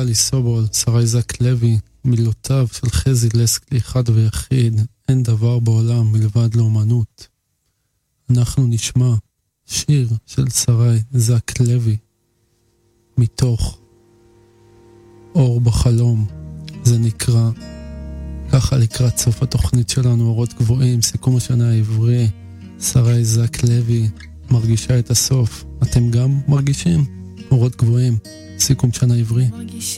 גלי סובול, שרי זק לוי, מילותיו של חזי לסקלי, אחד ויחיד, אין דבר בעולם מלבד לאומנות. אנחנו נשמע שיר של שרי זק לוי, מתוך אור בחלום. זה נקרא ככה לקראת סוף התוכנית שלנו, אורות גבוהים, סיכום השנה העברי. שרי זק לוי מרגישה את הסוף. אתם גם מרגישים? אורות גבוהים, סיכום שנה עברי.